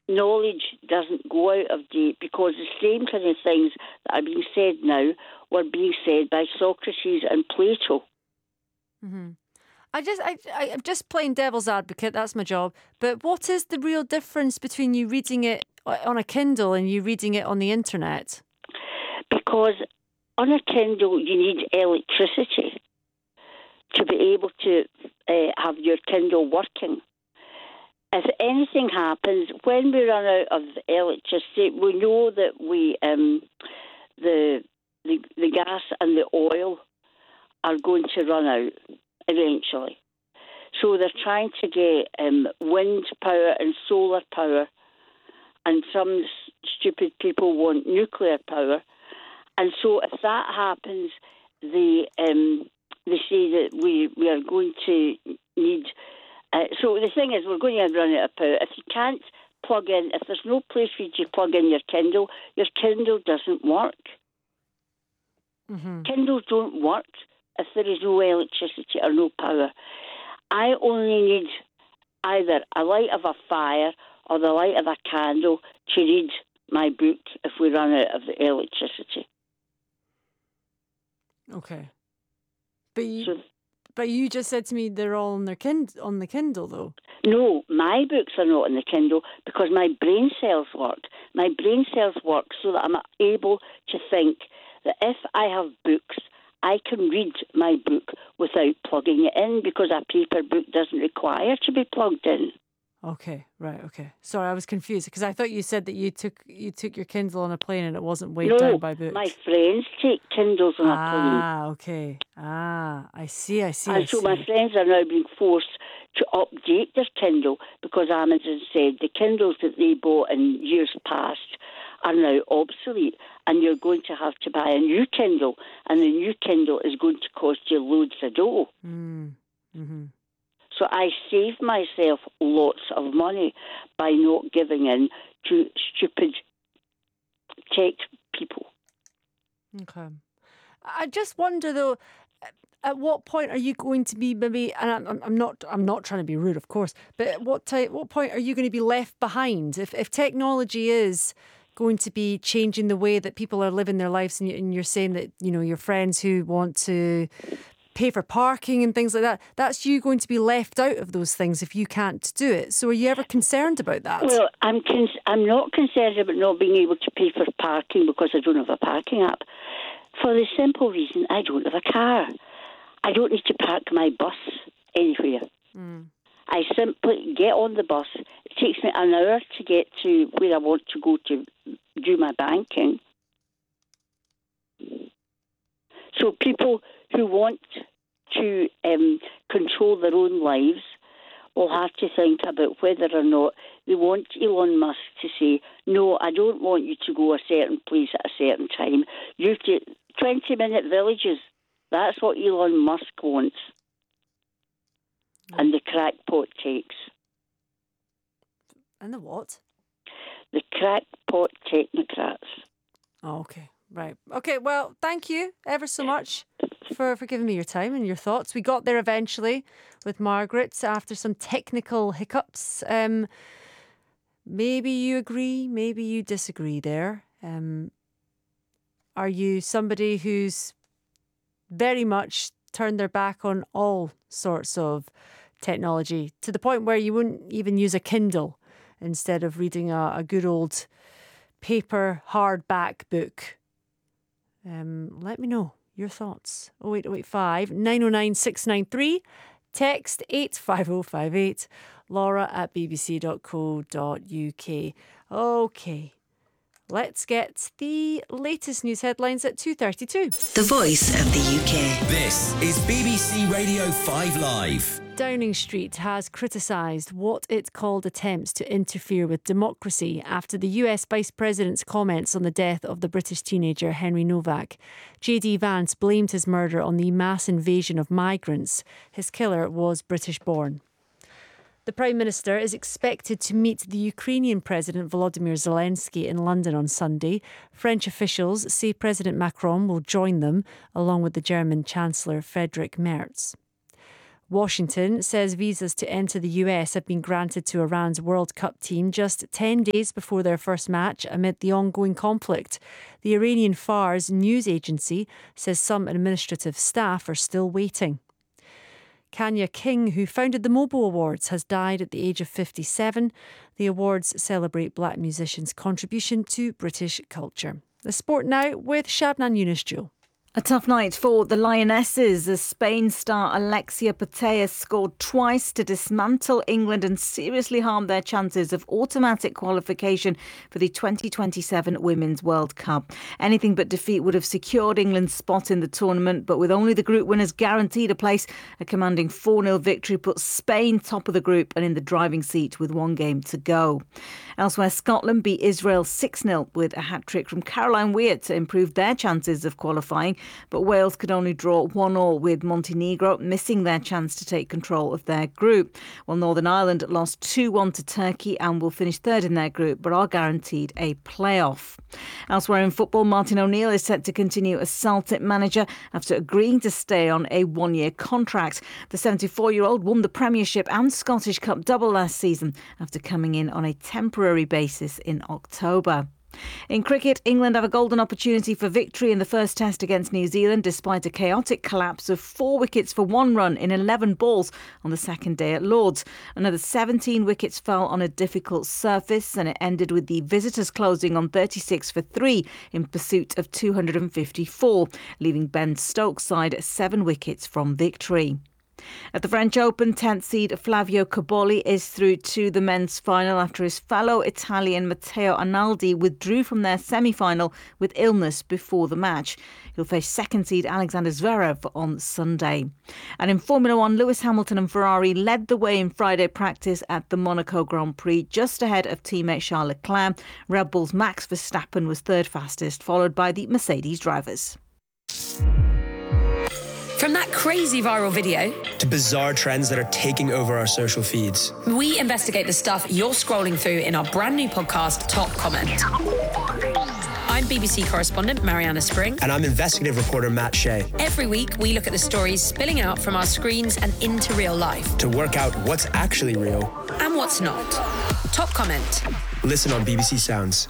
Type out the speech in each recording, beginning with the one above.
knowledge doesn't go out of date, because the same kind of things that are being said now were being said by Socrates and Plato. Mm-hmm. I'm just playing devil's advocate, that's my job. But what is the real difference between you reading it on a Kindle and you reading it on the internet? Because on a Kindle you need electricity to be able to have your Kindle working. If anything happens, when we run out of electricity, we know that the gas and the oil are going to run out eventually. So they're trying to get wind power and solar power, and some stupid people want nuclear power. And so if that happens, they say that we are going to need... so the thing is, we're going to run out of power. If you can't plug in, if there's no place for you to plug in your Kindle doesn't work. Mm-hmm. Kindles don't work if there is no electricity or no power. I only need either a light of a fire or the light of a candle to read my book if we run out of the electricity. Okay. But you just said to me they're all on on the Kindle, though. No, my books are not on the Kindle because my brain cells work. My brain cells work so that I'm able to think that if I have books, I can read my book without plugging it in, because a paper book doesn't require to be plugged in. Okay, right, okay. Sorry, I was confused because I thought you said that you took your Kindle on a plane and it wasn't weighed down by books. My friends take Kindles on a plane. Ah, okay. Ah, I see. And so my friends are now being forced to update their Kindle because Amazon said the Kindles that they bought in years past are now obsolete, and you're going to have to buy a new Kindle, and the new Kindle is going to cost you loads of dough. Mm-hmm. So I save myself lots of money by not giving in to stupid tech people. Okay. I just wonder though, at what point are you going to be maybe? And I'm not trying to be rude, of course. But at what point are you going to be left behind if technology is going to be changing the way that people are living their lives, and you're saying that your friends who want to pay for parking and things like that, that's you going to be left out of those things if you can't do it. So are you ever concerned about that? Well, I'm not concerned about not being able to pay for parking because I don't have a parking app. For the simple reason I don't have a car. I don't need to park my bus anywhere. I simply get on the bus. It takes me an hour to get to where I want to go to do my banking. So people who want to control their own lives will have to think about whether or not they want Elon Musk to say, no, I don't want you to go a certain place at a certain time. You have 20-minute villages. That's what Elon Musk wants. And the crackpot takes. And the what? The crackpot technocrats. Oh, okay. Right. Okay, well, thank you ever so much for giving me your time and your thoughts. We got there eventually with Margaret after some technical hiccups. Maybe you agree, maybe you disagree there. Are you somebody who's very much turned their back on all sorts of technology to the point where you wouldn't even use a Kindle instead of reading a good old paper hardback book? Let me know your thoughts. 08085 909 693. Text 85058. laura@bbc.co.uk. Okay. Let's get the latest news headlines at 2:32. The Voice of the UK. This is BBC Radio 5 Live. Downing Street has criticised what it called attempts to interfere with democracy after the US Vice President's comments on the death of the British teenager Henry Novak. J.D. Vance blamed his murder on the mass invasion of migrants. His killer was British born. The Prime Minister is expected to meet the Ukrainian President Volodymyr Zelensky in London on Sunday. French officials say President Macron will join them, along with the German Chancellor Friedrich Merz. Washington says visas to enter the US have been granted to Iran's World Cup team just 10 days before their first match amid the ongoing conflict. The Iranian Fars news agency says some administrative staff are still waiting. Kanya King, who founded the Mobo Awards, has died at the age of 57. The awards celebrate black musicians' contribution to British culture. The sport now with Shabnan Yunus-Joe. A tough night for the Lionesses as Spain star Alexia Putellas scored twice to dismantle England and seriously harm their chances of automatic qualification for the 2027 Women's World Cup. Anything but defeat would have secured England's spot in the tournament, but with only the group winners guaranteed a place, a commanding 4-0 victory puts Spain top of the group and in the driving seat with one game to go. Elsewhere, Scotland beat Israel 6-0 with a hat-trick from Caroline Weir to improve their chances of qualifying. But Wales could only draw 1-1 with Montenegro, missing their chance to take control of their group. While Northern Ireland lost 2-1 to Turkey and will finish third in their group, but are guaranteed a playoff. Elsewhere in football, Martin O'Neill is set to continue as Celtic manager after agreeing to stay on a one-year contract. The 74-year-old won the Premiership and Scottish Cup double last season after coming in on a temporary basis in October. In cricket, England have a golden opportunity for victory in the first test against New Zealand despite a chaotic collapse of 4 wickets for 1 run in 11 balls on the second day at Lord's. Another 17 wickets fell on a difficult surface and it ended with the visitors closing on 36 for 3 in pursuit of 254, leaving Ben Stokes' side 7 wickets from victory. At the French Open, 10th seed Flavio Cobolli is through to the men's final after his fellow Italian Matteo Arnaldi withdrew from their semi-final with illness before the match. He'll face second seed Alexander Zverev on Sunday. And in Formula One, Lewis Hamilton and Ferrari led the way in Friday practice at the Monaco Grand Prix, just ahead of teammate Charles Leclerc. Red Bull's Max Verstappen was third fastest, followed by the Mercedes drivers. From that crazy viral video to bizarre trends that are taking over our social feeds, we investigate the stuff you're scrolling through in our brand new podcast, Top Comment. I'm BBC correspondent Mariana Spring. And I'm investigative reporter Matt Shea. Every week, we look at the stories spilling out from our screens and into real life to work out what's actually real and what's not. Top Comment. Listen on BBC Sounds.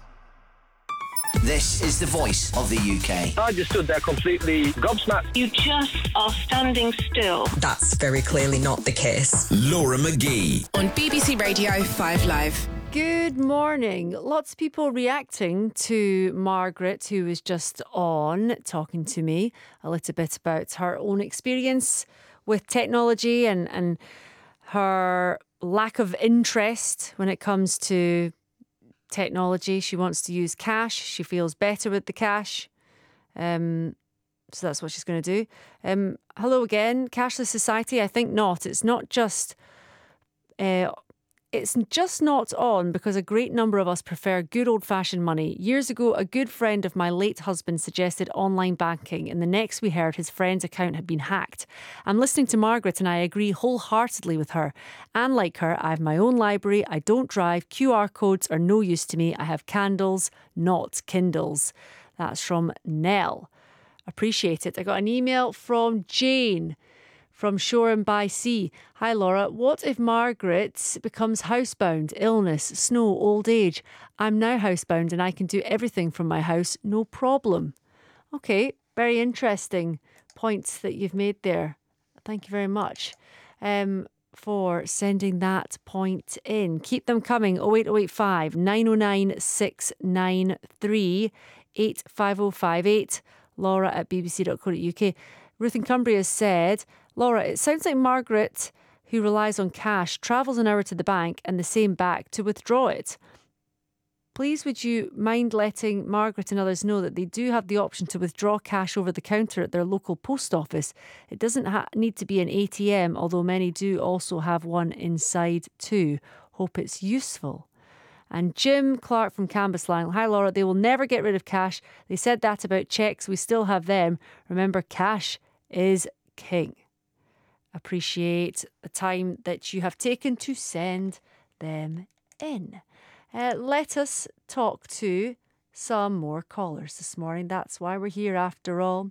This is the voice of the UK. I just stood there completely gobsmacked. You just are standing still. That's very clearly not the case. Laura McGee. On BBC Radio 5 Live. Good morning. Lots of people reacting to Margaret, who was just on, talking to me a little bit about her own experience with technology and her lack of interest when it comes to technology. She wants to use cash. She feels better with the cash. So that's what she's going to do. Hello again. Cashless society? I think not. It's not just... It's just not on because a great number of us prefer good old-fashioned money. Years ago, a good friend of my late husband suggested online banking, and the next we heard his friend's account had been hacked. I'm listening to Margaret and I agree wholeheartedly with her. And like her, I have my own library, I don't drive, QR codes are no use to me, I have candles, not Kindles. That's from Nell. Appreciate it. I got an email from Jane from Shoreham by Sea. Hi Laura, what if Margaret becomes housebound, illness, snow, old age? I'm now housebound and I can do everything from my house, no problem. Okay, very interesting points that you've made there. Thank you very much for sending that point in. Keep them coming. 08085 909 693 85058. Laura at bbc.co.uk. Ruth in Cumbria said, Laura, it sounds like Margaret, who relies on cash, travels an hour to the bank and the same back to withdraw it. Please would you mind letting Margaret and others know that they do have the option to withdraw cash over the counter at their local post office. It doesn't need to be an ATM, although many do also have one inside too. Hope it's useful. And Jim Clark from Cambuslang. Hi Laura, they will never get rid of cash. They said that about cheques. We still have them. Remember, cash is king. Appreciate the time that you have taken to send them in. Let us talk to some more callers this morning. That's why we're here after all.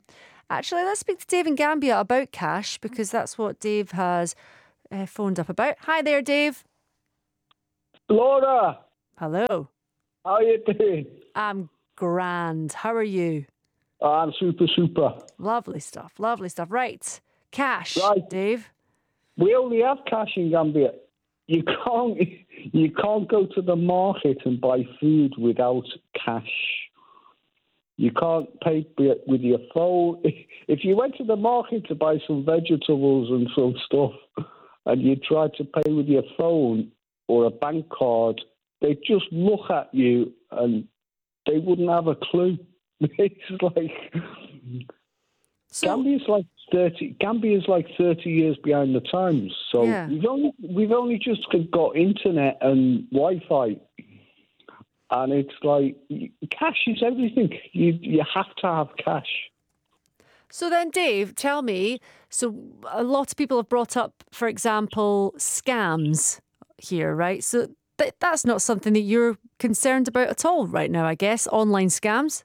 Actually, let's speak to Dave in Gambia about cash, because that's what Dave has phoned up about. Hi there, Dave. Laura. Hello. How are you doing? I'm grand. How are you? I'm super. Lovely stuff. Right. Cash, right. Dave. We only have cash in Gambia. You can't go to the market and buy food without cash. You can't pay with your phone. If you went to the market to buy some vegetables and some stuff, and you tried to pay with your phone or a bank card, they'd just look at you and they wouldn't have a clue. It's like Gambia's like 30 years behind the times. So yeah. we've only just got internet and Wi-Fi, and it's like cash is everything. You have to have cash. So then, Dave, tell me. So a lot of people have brought up, for example, scams here, right? So that's not something that you're concerned about at all right now, I guess. Online scams.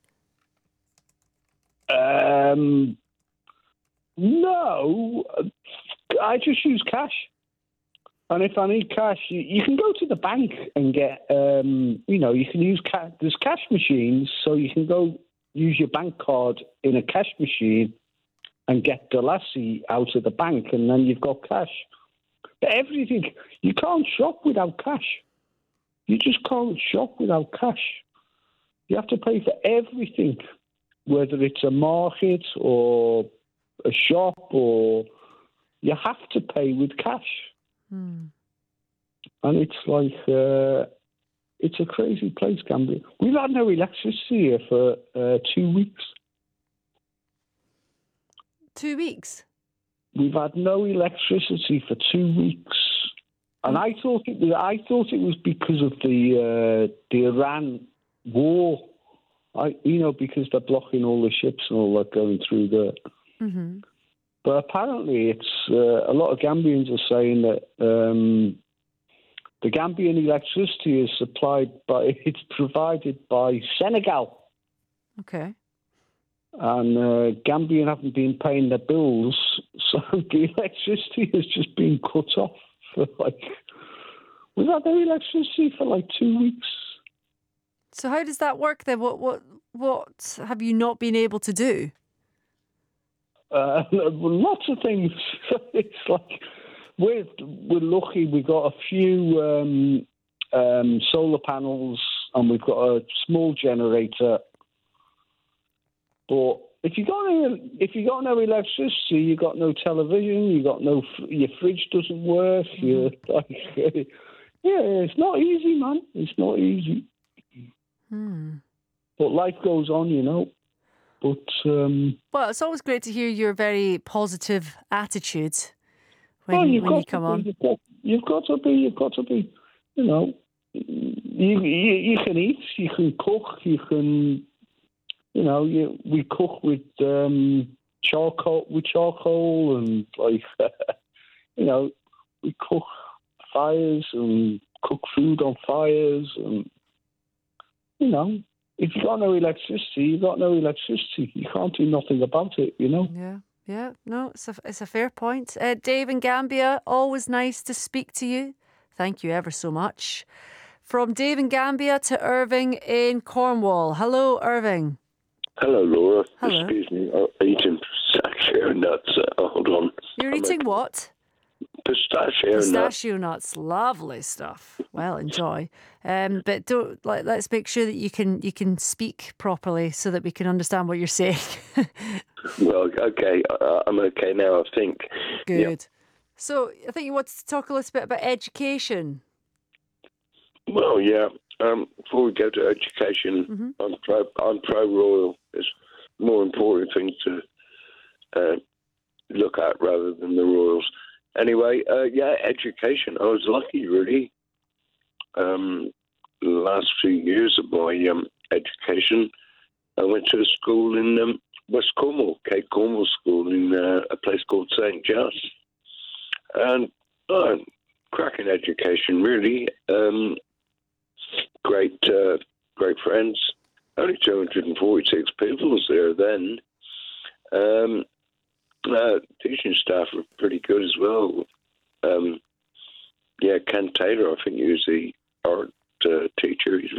No, I just use cash. And if I need cash, you can go to the bank and get, you can use cash. There's cash machines, so you can go use your bank card in a cash machine and get the lassie out of the bank, and then you've got cash. But everything, you can't shop without cash. You just can't shop without cash. You have to pay for everything, whether it's a market or a shop, or you have to pay with cash. And it's like, it's a crazy place, Gambia. We've had no electricity here for 2 weeks. 2 weeks? We've had no electricity for 2 weeks. And I thought it was because of the Iran war. Because they're blocking all the ships and all that going through there. Mm-hmm. But apparently, it's a lot of Gambians are saying that the Gambian electricity is it's provided by Senegal. Okay. And Gambian haven't been paying their bills, so the electricity has just been cut off for we've had no electricity for 2 weeks. So how does that work then? What have you not been able to do? Lots of things. It's like we're lucky. We got a few solar panels, and we've got a small generator. But if you got no electricity, you got no television. You got your fridge doesn't work. Mm-hmm. It's not easy, man. It's not easy. But life goes on, But well, it's always great to hear your very positive attitude when you come on. You've got to be. You can eat. You can cook. You can. We cook with charcoal, and we cook fires and cook food on fires, and if you got no electricity, you got no electricity. You can't do nothing about it, Yeah. No, it's a fair point. Dave in Gambia, always nice to speak to you. Thank you ever so much. From Dave in Gambia to Irving in Cornwall. Hello, Irving. Hello, Laura. Hello. Excuse me. I'm eating pistachio nuts. Hold on. You're eating what? Pistachio nuts. Lovely stuff. Well, enjoy. But don't let's make sure that you can speak properly so that we can understand what you're saying. Well, okay. I'm okay now, I think. Good. Yeah. So I think you wanted to talk a little bit about education. Well, yeah. Before we go to education, I'm pro-royal. It's a more important thing to look at rather than the royals. Anyway, education. I was lucky, really. The last few years of my education, I went to a school in West Cornwall, Cape Cornwall School, in a place called St. Just. And cracking education, really. Great friends. Only 246 people was there then. Teaching staff are pretty good as well. Ken Taylor, I think he was the art teacher. He's